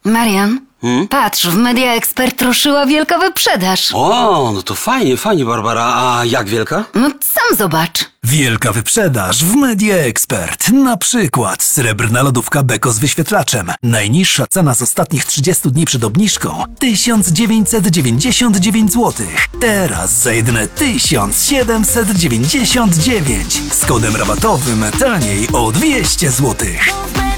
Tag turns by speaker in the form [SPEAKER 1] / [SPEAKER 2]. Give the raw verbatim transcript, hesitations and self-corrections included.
[SPEAKER 1] Marian,
[SPEAKER 2] Hmm?
[SPEAKER 1] patrz, w Media Expert ruszyła wielka wyprzedaż.
[SPEAKER 2] O, no to fajnie, fajnie, Barbara. A jak wielka?
[SPEAKER 1] No sam zobacz.
[SPEAKER 3] Wielka wyprzedaż w Media Expert. Na przykład srebrna lodówka Beko z wyświetlaczem. Najniższa cena z ostatnich trzydziestu dni przed obniżką tysiąc dziewięćset dziewięćdziesiąt dziewięć złotych. Teraz za jedyne tysiąc siedemset dziewięćdziesiąt dziewięć. Z kodem rabatowym taniej o dwieście złotych.